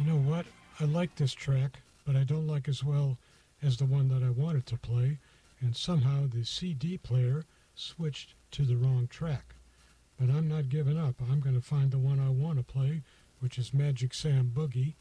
You know what? I like this track, but I don't like as well as the one that I wanted to play, and somehow the CD player switched to the wrong track. But I'm not giving up. I'm going to find the one I want to play, which is Magic Sam Boogie,